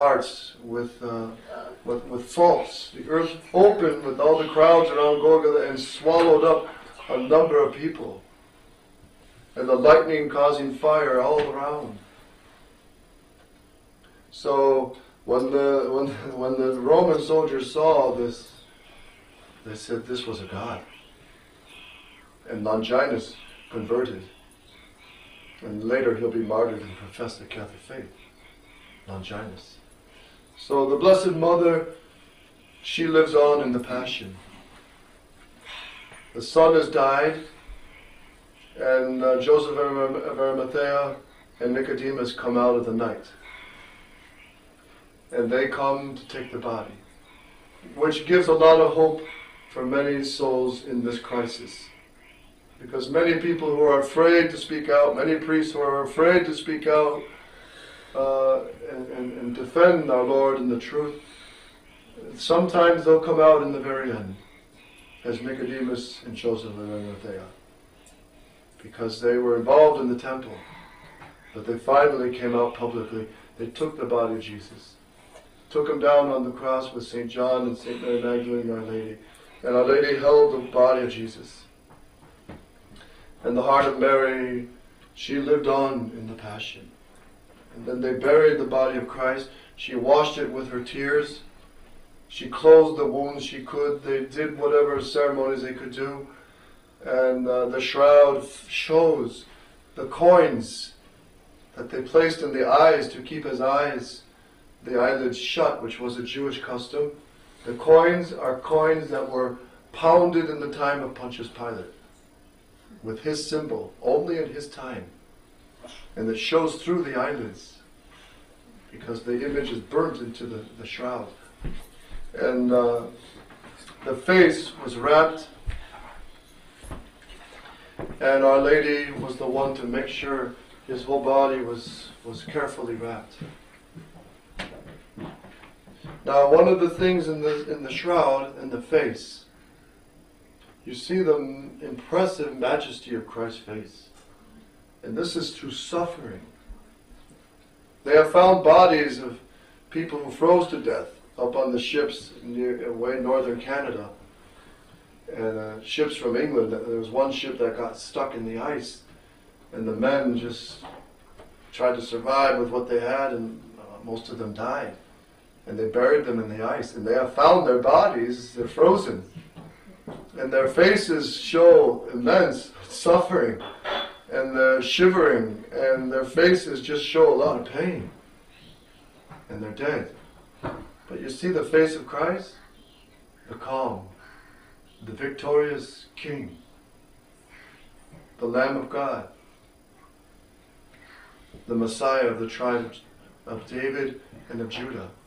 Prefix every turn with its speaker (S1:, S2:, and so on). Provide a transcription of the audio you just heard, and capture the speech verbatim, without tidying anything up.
S1: hearts with, uh, with, with faults. The earth opened with all the crowds around Golgotha and swallowed up a number of people. And the lightning causing fire all around. So when the, when, when the Roman soldiers saw this, they said this was a god. And Longinus converted. And later he'll be martyred and profess the Catholic faith. Longinus. So the Blessed Mother, she lives on in the Passion. The Son has died, and uh, Joseph of Arimathea and Nicodemus come out of the night. And they come to take the body, which gives a lot of hope for many souls in this crisis. Because many people who are afraid to speak out, many priests who are afraid to speak out uh, and, and, and defend our Lord and the truth, sometimes they'll come out in the very end, as Nicodemus and Joseph of Arimathea, because they were involved in the temple, but they finally came out publicly. They took the body of Jesus, took him down on the cross with Saint John and Saint Mary Magdalene and Our Lady, and Our Lady held the body of Jesus. And the heart of Mary, she lived on in the Passion. And then they buried the body of Christ. She washed it with her tears. She closed the wounds she could. They did whatever ceremonies they could do. And uh, the shroud shows the coins that they placed in the eyes to keep his eyes, the eyelids shut, which was a Jewish custom. The coins are coins that were pounded in the time of Pontius Pilate, with his symbol, only in his time. And it shows through the eyelids, because the image is burnt into the, the shroud. And uh, the face was wrapped, and Our Lady was the one to make sure his whole body was, was carefully wrapped. Now, one of the things in the, in the shroud, in the face, you see the impressive majesty of Christ's face. And this is through suffering. They have found bodies of people who froze to death up on the ships near away northern Canada. And uh, ships from England. There was one ship that got stuck in the ice. And the men just tried to survive with what they had, and uh, most of them died. And they buried them in the ice. And they have found their bodies. They're frozen. And their faces show immense suffering, and they're shivering, and their faces just show a lot of pain. And they're dead. But you see the face of Christ? The calm, the victorious King, the Lamb of God, the Messiah of the tribe of David and of Judah.